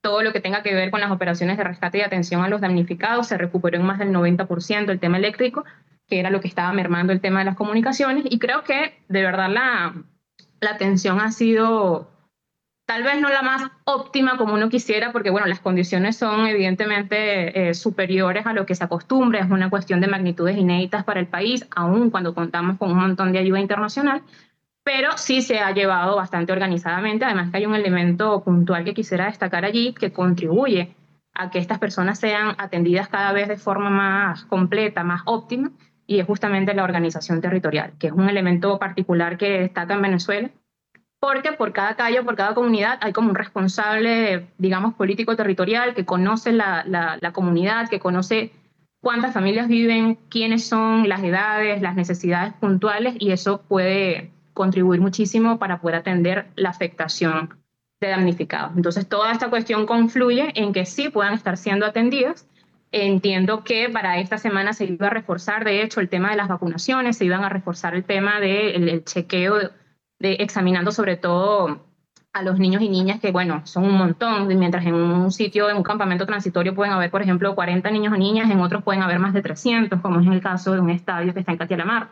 todo lo que tenga que ver con las operaciones de rescate y atención a los damnificados. Se recuperó en más del 90% el tema eléctrico, que era lo que estaba mermando el tema de las comunicaciones, y creo que de verdad la atención ha sido tal vez no la más óptima como uno quisiera, porque bueno, las condiciones son evidentemente superiores a lo que se acostumbra, es una cuestión de magnitudes inéditas para el país, aun cuando contamos con un montón de ayuda internacional, pero sí se ha llevado bastante organizadamente. Además que hay un elemento puntual que quisiera destacar allí que contribuye a que estas personas sean atendidas cada vez de forma más completa, más óptima, y es justamente la organización territorial, que es un elemento particular que destaca en Venezuela, porque por cada calle, por cada comunidad hay como un responsable, digamos, político territorial que conoce la comunidad, que conoce cuántas familias viven, quiénes son, las edades, las necesidades puntuales, y eso puede contribuir muchísimo para poder atender la afectación de damnificados. Entonces, toda esta cuestión confluye en que sí puedan estar siendo atendidas. Entiendo que para esta semana se iba a reforzar, de hecho, el tema de las vacunaciones, se iban a reforzar el tema del chequeo, examinando sobre todo a los niños y niñas, que bueno, son un montón, mientras en un sitio, en un campamento transitorio pueden haber, por ejemplo, 40 niños o niñas, en otros pueden haber más de 300, como es en el caso de un estadio que está en Catialamar,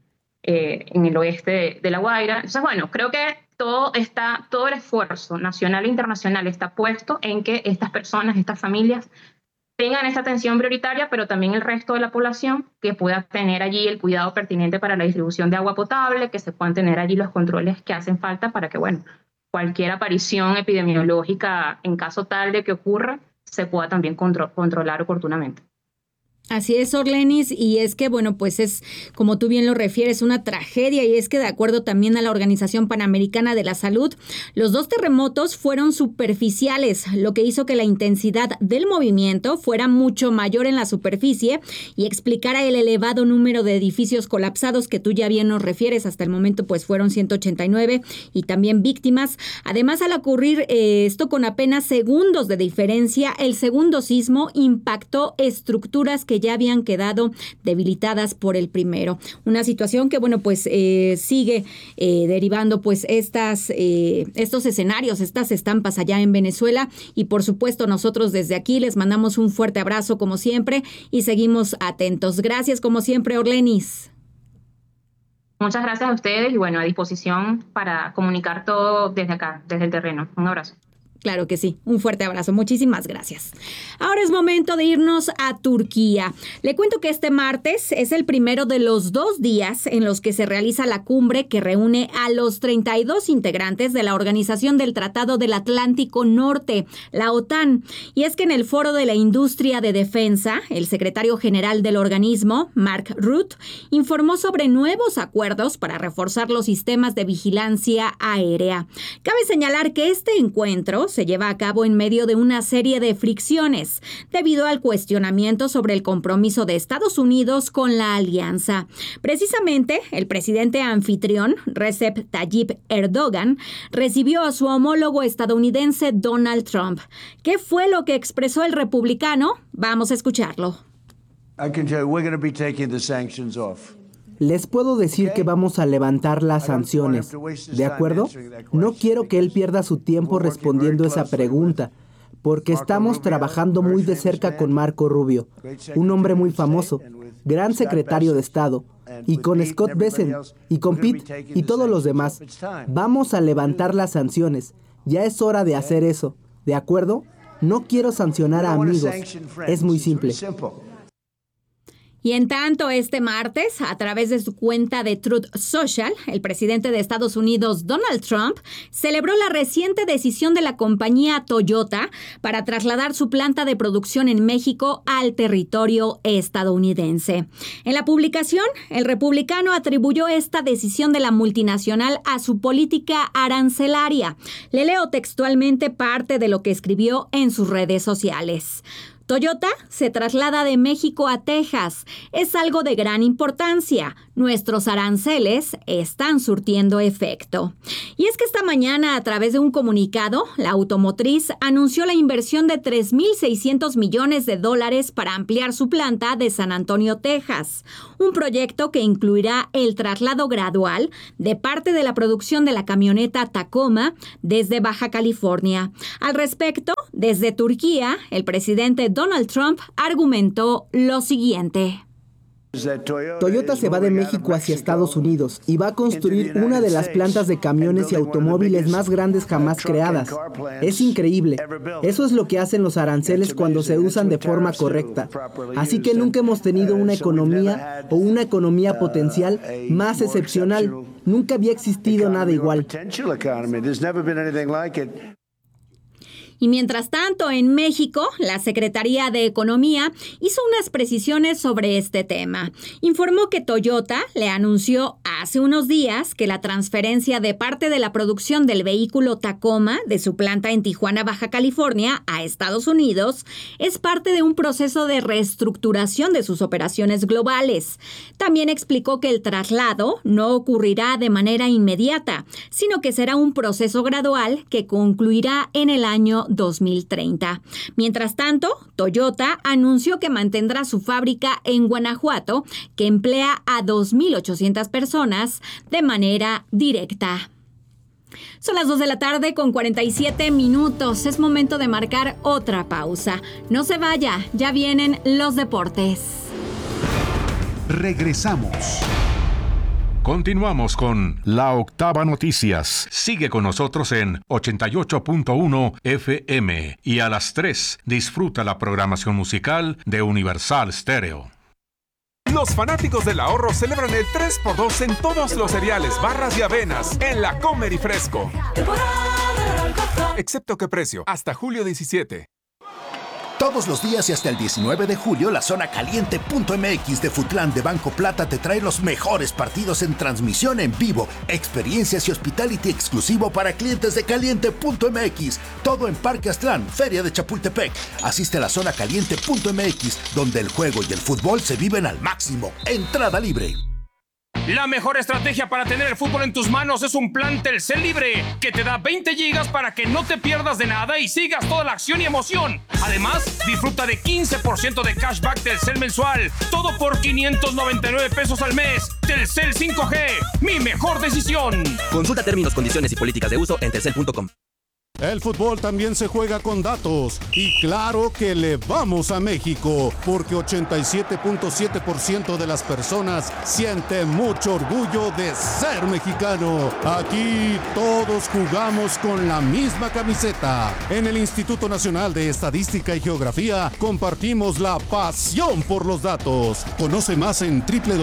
en el oeste de La Guaira. Entonces, bueno, creo que todo el esfuerzo nacional e internacional está puesto en que estas personas, estas familias, tengan esta atención prioritaria, pero también el resto de la población que pueda tener allí el cuidado pertinente para la distribución de agua potable, que se puedan tener allí los controles que hacen falta para que, bueno, cualquier aparición epidemiológica, en caso tal de que ocurra, se pueda también controlar oportunamente. Así es, Orlenis, y es que, bueno, pues es, como tú bien lo refieres, una tragedia, y es que de acuerdo también a la Organización Panamericana de la Salud, los 2 terremotos fueron superficiales, lo que hizo que la intensidad del movimiento fuera mucho mayor en la superficie y explicara el elevado número de edificios colapsados que tú ya bien nos refieres. Hasta el momento pues fueron 189 y también víctimas. Además, al ocurrir esto con apenas segundos de diferencia, el segundo sismo impactó estructuras que ya habían quedado debilitadas por el primero. Una situación que, bueno, pues sigue derivando pues estos escenarios, estas estampas allá en Venezuela, y por supuesto nosotros desde aquí les mandamos un fuerte abrazo como siempre y seguimos atentos. Gracias como siempre, Orlenis. Muchas gracias a ustedes y bueno, a disposición para comunicar todo desde acá, desde el terreno. Un abrazo. Claro que sí, un fuerte abrazo, muchísimas gracias. Ahora es momento de irnos a Turquía. Le cuento que este martes es el primero de los 2 días en los que se realiza la cumbre que reúne a los 32 integrantes de la Organización del Tratado del Atlántico Norte, la OTAN. Y es que en el Foro de la Industria de Defensa, el secretario general del organismo, Mark Rutte, informó sobre nuevos acuerdos para reforzar los sistemas de vigilancia aérea. Cabe señalar que este encuentro se lleva a cabo en medio de una serie de fricciones debido al cuestionamiento sobre el compromiso de Estados Unidos con la alianza. Precisamente, el presidente anfitrión, Recep Tayyip Erdogan, recibió a su homólogo estadounidense Donald Trump. ¿Qué fue lo que expresó el republicano? Vamos a escucharlo. Les puedo decir que vamos a levantar las sanciones, ¿de acuerdo? No quiero que él pierda su tiempo respondiendo esa pregunta, porque estamos trabajando muy de cerca con Marco Rubio, un hombre muy famoso, gran secretario de Estado, y con Scott Bessent, y con Pete, y todos los demás. Vamos a levantar las sanciones. Ya es hora de hacer eso, ¿de acuerdo? No quiero sancionar a amigos. Es muy simple. Y en tanto, este martes, a través de su cuenta de Truth Social, el presidente de Estados Unidos, Donald Trump, celebró la reciente decisión de la compañía Toyota para trasladar su planta de producción en México al territorio estadounidense. En la publicación, el republicano atribuyó esta decisión de la multinacional a su política arancelaria. Le leo textualmente parte de lo que escribió en sus redes sociales. Toyota se traslada de México a Texas. Es algo de gran importancia. Nuestros aranceles están surtiendo efecto. Y es que esta mañana, a través de un comunicado, la automotriz anunció la inversión de $3,600 millones para ampliar su planta de San Antonio, Texas. Un proyecto que incluirá el traslado gradual de parte de la producción de la camioneta Tacoma desde Baja California. Al respecto, Desde Turquía, el presidente Donald Trump argumentó lo siguiente. Toyota se va de México hacia Estados Unidos y va a construir una de las plantas de camiones y automóviles más grandes jamás creadas. Es increíble. Eso es lo que hacen los aranceles cuando se usan de forma correcta. Así que nunca hemos tenido una economía o una economía potencial más excepcional. Nunca había existido nada igual. Y mientras tanto, en México, la Secretaría de Economía hizo unas precisiones sobre este tema. Informó que Toyota le anunció hace unos días que la transferencia de parte de la producción del vehículo Tacoma de su planta en Tijuana, Baja California, a Estados Unidos es parte de un proceso de reestructuración de sus operaciones globales. También explicó que el traslado no ocurrirá de manera inmediata, sino que será un proceso gradual que concluirá en el año 2030. Mientras tanto, Toyota anunció que mantendrá su fábrica en Guanajuato, que emplea a 2,800 personas de manera directa. Son las 2 de la tarde con 47 minutos. Es momento de marcar otra pausa. No se vaya, ya vienen los deportes. Regresamos. Continuamos con La Octava Noticias. Sigue con nosotros en 88.1 FM y a las 3 disfruta la programación musical de Universal Stereo. Los fanáticos del ahorro celebran el 3x2 en todos los cereales, barras y avenas en la Comer y Fresco. Excepto qué precio, hasta julio 17. Todos los días y hasta el 19 de julio, la zona caliente.mx de Futlán de Banco Plata te trae los mejores partidos en transmisión en vivo, experiencias y hospitality exclusivo para clientes de caliente.mx. Todo en Parque Aztlán, Feria de Chapultepec. Asiste a la zona caliente.mx, donde el juego y el fútbol se viven al máximo. Entrada libre. La mejor estrategia para tener el fútbol en tus manos es un plan Telcel Libre, que te da 20 gigas para que no te pierdas de nada y sigas toda la acción y emoción. Además, disfruta de 15% de cashback Telcel mensual, todo por 599 pesos al mes. Telcel 5G, mi mejor decisión. Consulta términos, condiciones y políticas de uso en telcel.com. El fútbol también se juega con datos y claro que le vamos a México porque 87.7% de las personas siente mucho orgullo de ser mexicano. Aquí todos jugamos con la misma camiseta. En el Instituto Nacional de Estadística y Geografía compartimos la pasión por los datos. Conoce más en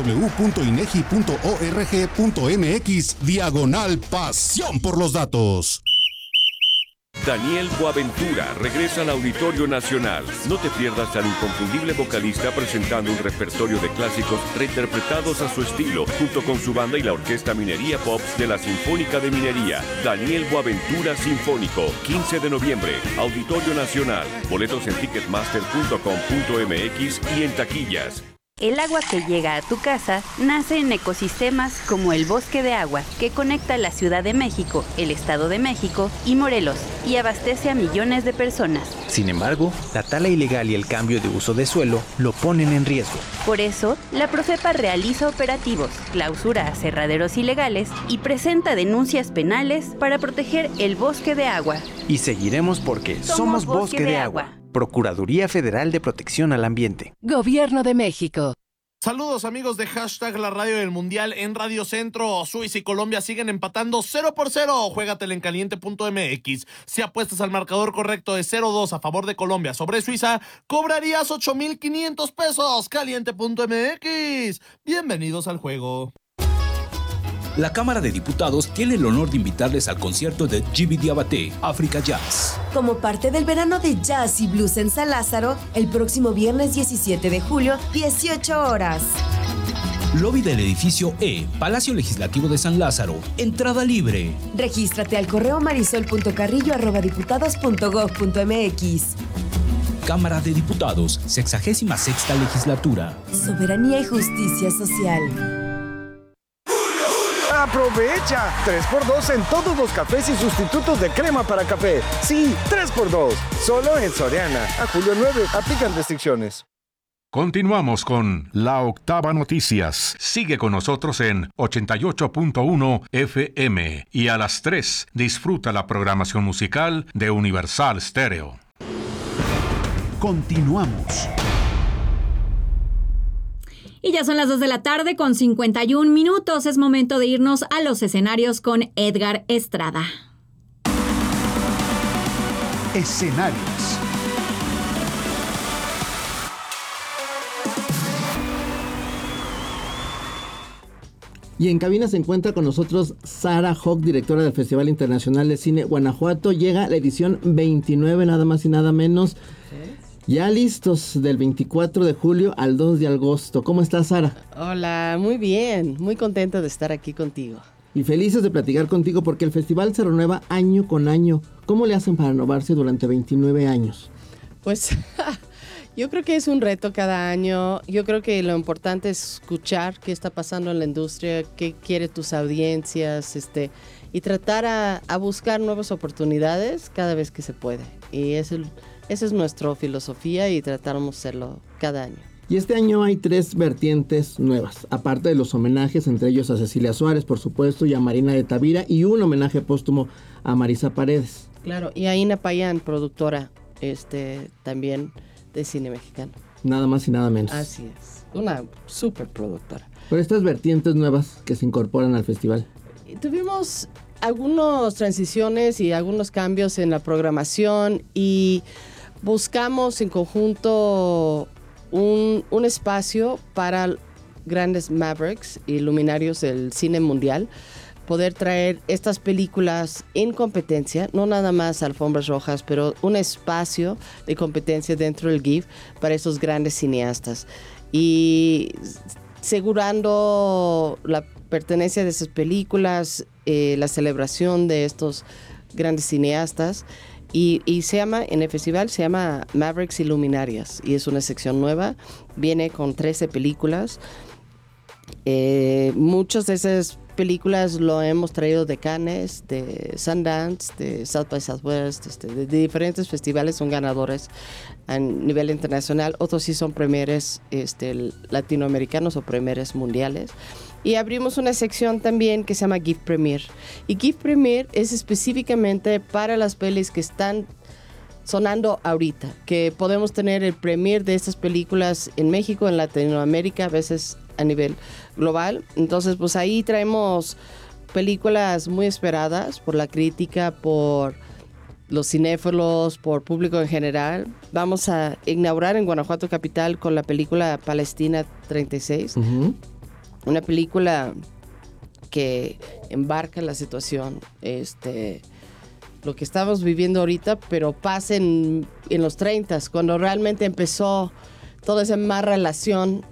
www.inegi.org.mx/pasión por los datos. Daniel Boaventura regresa al Auditorio Nacional. No te pierdas al inconfundible vocalista presentando un repertorio de clásicos reinterpretados a su estilo, junto con su banda y la Orquesta Minería Pops de la Sinfónica de Minería. Daniel Boaventura Sinfónico, 15 de noviembre, Auditorio Nacional. Boletos en ticketmaster.com.mx y en taquillas. El agua que llega a tu casa nace en ecosistemas como el Bosque de Agua, que conecta la Ciudad de México, el Estado de México y Morelos, y abastece a millones de personas. Sin embargo, la tala ilegal y el cambio de uso de suelo lo ponen en riesgo. Por eso, la Profepa realiza operativos, clausura aserraderos ilegales y presenta denuncias penales para proteger el Bosque de Agua. Y seguiremos porque somos Bosque de Agua. Procuraduría Federal de Protección al Ambiente. Gobierno de México. Saludos amigos de Hashtag La Radio del Mundial en Radio Centro. Suiza y Colombia siguen empatando 0-0. Juégatela en caliente.mx. Si apuestas al marcador correcto de 0-2 a favor de Colombia sobre Suiza, cobrarías 8,500 pesos. Caliente.mx. Bienvenidos al juego. La Cámara de Diputados tiene el honor de invitarles al concierto de Djiby Diabaté, África Jazz. Como parte del verano de jazz y blues en San Lázaro, el próximo viernes 17 de julio, 18 horas. Lobby del edificio E, Palacio Legislativo de San Lázaro. Entrada libre. Regístrate al correo marisol.carrillo@diputados.gov.mx. Cámara de Diputados, 66ª Legislatura. Soberanía y justicia social. ¡Aprovecha! 3x2 en todos los cafés y sustitutos de crema para café. Sí, 3x2. Solo en Soriana. A julio 9. Aplican restricciones. Continuamos con La Octava Noticias. Sigue con nosotros en 88.1 FM y a las 3 disfruta la programación musical de Universal Stereo. Continuamos. Y ya son las 2 de la tarde con 51 minutos. Es momento de irnos a los escenarios con Edgar Estrada. Escenarios. Y en cabina se encuentra con nosotros Sara Hawk, directora del Festival Internacional de Cine Guanajuato. Llega la edición 29, nada más y nada menos. Ya listos del 24 de julio al 2 de agosto. ¿Cómo estás, Sara? Hola, muy bien. Muy contenta de estar aquí contigo. Y felices de platicar contigo porque el festival se renueva año con año. ¿Cómo le hacen para renovarse durante 29 años? Pues yo creo que es un reto cada año. Yo creo que lo importante es escuchar qué está pasando en la industria, qué quieren tus audiencias, y tratar a buscar nuevas oportunidades cada vez que se puede. Y esa es nuestra filosofía y tratamos de hacerlo cada año. Y este año hay 3 vertientes nuevas, aparte de los homenajes, entre ellos a Cecilia Suárez, por supuesto, y a Marina de Tavira, y un homenaje póstumo a Marisa Paredes. Claro, y a Ina Payán, productora, también de cine mexicano. Nada más y nada menos. Así es, una súper productora. Pero estas vertientes nuevas que se incorporan al festival. Tuvimos algunas transiciones y algunos cambios en la programación y buscamos en conjunto un espacio para grandes mavericks y luminarios del cine mundial, poder traer estas películas en competencia, no nada más alfombras rojas, pero un espacio de competencia dentro del GIF para esos grandes cineastas y asegurando la pertenencia de esas películas, la celebración de estos grandes cineastas. Y se llama, en el festival se llama Mavericks y Luminarias y es una sección nueva, viene con 13 películas. Muchas de esas películas lo hemos traído de Cannes, de Sundance, de South by Southwest, de diferentes festivales, son ganadores a nivel internacional. Otros sí son premieres latinoamericanos o premieres mundiales. Y abrimos una sección también que se llama Gift Premiere. Y Gift Premiere es específicamente para las pelis que están sonando ahorita, que podemos tener el premiere de estas películas en México, en Latinoamérica, a veces a nivel global. Entonces, pues ahí traemos películas muy esperadas por la crítica, por los cinéfilos, por público en general. Vamos a inaugurar en Guanajuato Capital con la película Palestina 36. Uh-huh. Una película que embarca la situación, lo que estamos viviendo ahorita, pero pasa en los 30s, cuando realmente empezó toda esa más relación,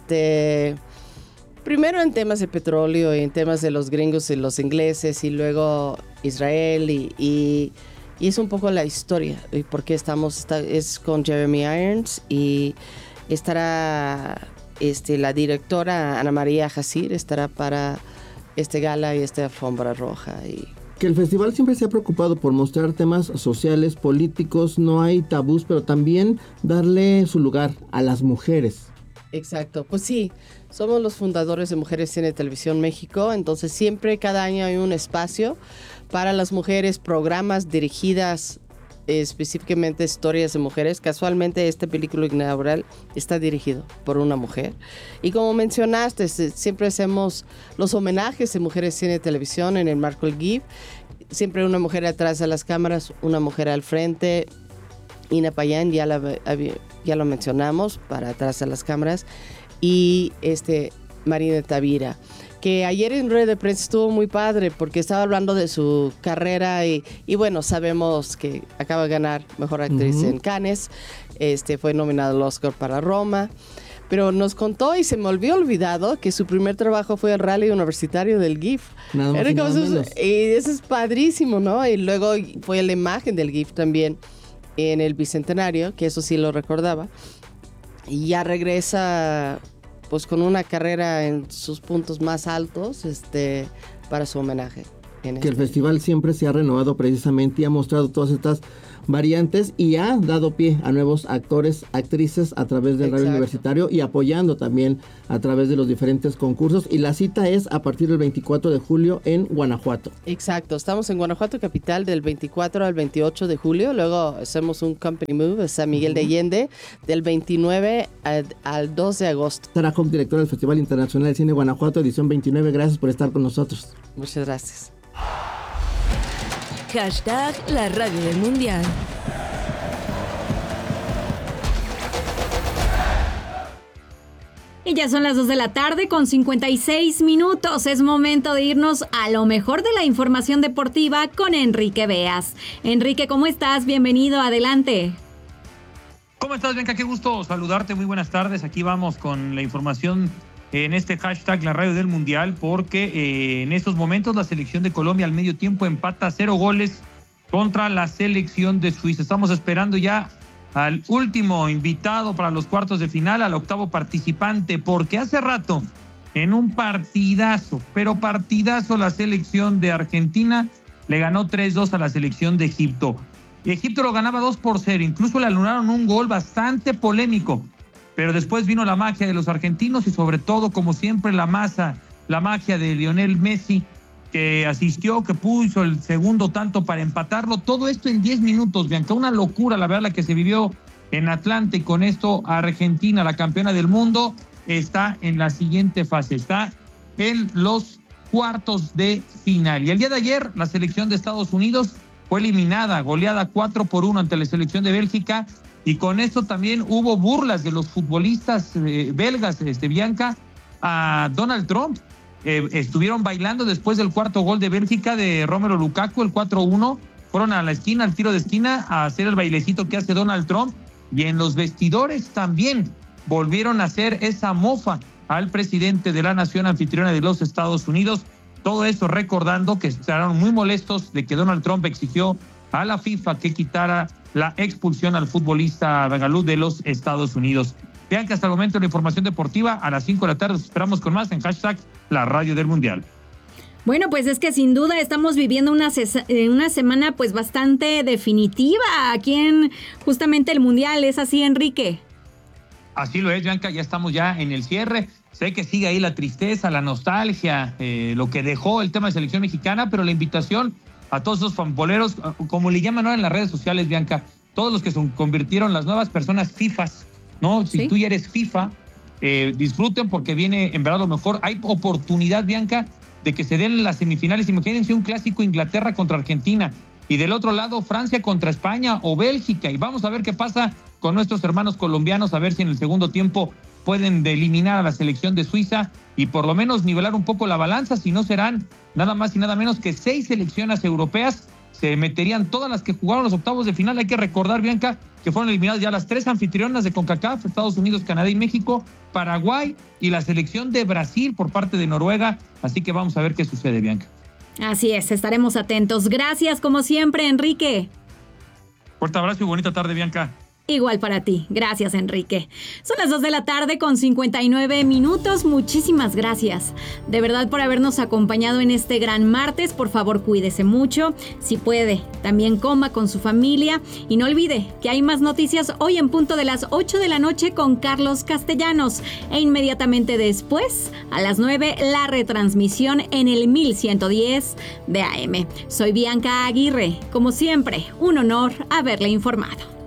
primero en temas de petróleo y en temas de los gringos y los ingleses y luego Israel y es un poco la historia y por qué es con Jeremy Irons y estará la directora Ana María Jacir estará para gala y alfombra roja. Que el festival siempre se ha preocupado por mostrar temas sociales, políticos, no hay tabús, pero también darle su lugar a las mujeres. Exacto, pues sí, somos los fundadores de Mujeres Cine Televisión México, entonces siempre cada año hay un espacio para las mujeres, programas dirigidas específicamente historias de mujeres. Casualmente esta película inaugural está dirigido por una mujer y como mencionaste, siempre hacemos los homenajes de Mujeres Cine Televisión en el marco del GIF, siempre una mujer atrás de las cámaras, una mujer al frente. Ina Payán ya lo mencionamos, para atrás de las cámaras, y Marina de Tavira, que ayer en rueda de prensa estuvo muy padre porque estaba hablando de su carrera y bueno, sabemos que acaba de ganar Mejor Actriz en Cannes, fue nominada al Oscar para Roma, pero nos contó y se me había olvidado que su primer trabajo fue el rally universitario del GIF. Nada más y nada menos. Y eso es padrísimo, ¿no? Y luego fue la imagen del GIF también en el Bicentenario, que eso sí lo recordaba, y ya regresa pues con una carrera en sus puntos más altos para su homenaje. Que el festival siempre se ha renovado precisamente y ha mostrado todas estas variantes y ha dado pie a nuevos actores, actrices a través del radio universitario y apoyando también a través de los diferentes concursos. Y la cita es a partir del 24 de julio en Guanajuato. Exacto, estamos en Guanajuato capital del 24 al 28 de julio, luego hacemos un company move a San Miguel de Allende del 29 al 2 de agosto. Sara Hock, directora del Festival Internacional de Cine Guanajuato, edición 29, gracias por estar con nosotros. Muchas gracias. Hashtag la radio del mundial. Y ya son las 2 de la tarde con 56 minutos. Es momento de irnos a lo mejor de la información deportiva con Enrique Beas. Enrique, ¿cómo estás? Bienvenido, adelante. ¿Cómo estás, Bianca? Qué gusto saludarte. Muy buenas tardes. Aquí vamos con la información en este hashtag la radio del mundial, porque en estos momentos la selección de Colombia al medio tiempo empata 0 goles contra la selección de Suiza. Estamos esperando ya al último invitado para los cuartos de final, al octavo participante, porque hace rato, en un partidazo, pero partidazo, la selección de Argentina le ganó 3-2 a la selección de Egipto. Egipto lo ganaba 2-0, incluso le anularon un gol bastante polémico, pero después vino la magia de los argentinos y sobre todo, como siempre, la magia de Lionel Messi, que asistió, que puso el segundo tanto para empatarlo. Todo esto en 10 minutos, Bianca, una locura, la verdad, la que se vivió en Atlanta, y con esto Argentina, la campeona del mundo, está en la siguiente fase, está en los cuartos de final. Y el día de ayer, la selección de Estados Unidos fue eliminada, goleada 4-1 ante la selección de Bélgica, y con esto también hubo burlas de los futbolistas belgas, Bianca, a Donald Trump. Estuvieron bailando después del cuarto gol de Bélgica de Romelu Lukaku, el 4-1. Fueron a la esquina, al tiro de esquina, a hacer el bailecito que hace Donald Trump. Y en los vestidores también volvieron a hacer esa mofa al presidente de la nación anfitriona de los Estados Unidos. Todo eso recordando que estaban muy molestos de que Donald Trump exigió a la FIFA que quitara la expulsión al futbolista bengalú de los Estados Unidos. Vean que hasta el momento la información deportiva. A las 5 de la tarde os esperamos con más en hashtag la radio del mundial. Bueno, pues es que sin duda estamos viviendo una semana pues bastante definitiva aquí en justamente el mundial. ¿Es así, Enrique? Así lo es, Bianca, ya estamos ya en el cierre. Sé que sigue ahí la tristeza, la nostalgia, lo que dejó el tema de selección mexicana, pero la invitación a todos esos fanboleros, como le llaman ahora en las redes sociales, Bianca, todos los que se convirtieron las nuevas personas FIFAs, ¿no? Si tú ya eres FIFA, disfruten porque viene en verdad lo mejor. Hay oportunidad, Bianca, de que se den las semifinales. Imagínense un clásico Inglaterra contra Argentina y del otro lado Francia contra España o Bélgica, y vamos a ver qué pasa con nuestros hermanos colombianos, a ver si en el segundo tiempo pueden eliminar a la selección de Suiza y por lo menos nivelar un poco la balanza. Si no, serán nada más y nada menos que 6 selecciones europeas. Se meterían todas las que jugaron los octavos de final. Hay que recordar, Bianca, que fueron eliminadas ya las 3 anfitrionas de CONCACAF, Estados Unidos, Canadá y México, Paraguay y la selección de Brasil por parte de Noruega. Así que vamos a ver qué sucede, Bianca. Así es, estaremos atentos. Gracias, como siempre, Enrique. Fuerte abrazo y bonita tarde, Bianca. Igual para ti. Gracias, Enrique. Son las 2 de la tarde con 59 minutos. Muchísimas gracias. De verdad por habernos acompañado en este gran martes. Por favor, cuídese mucho. Si puede, también coma con su familia. Y no olvide que hay más noticias hoy en punto de las 8 de la noche con Carlos Castellanos. E inmediatamente después, a las 9, la retransmisión en el 1110 de AM. Soy Bianca Aguirre. Como siempre, un honor haberle informado.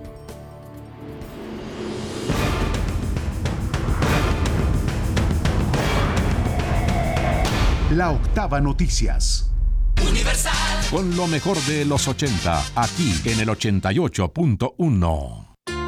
La Octava Noticias. Universal. Con lo mejor de los 80, aquí en el 88.1.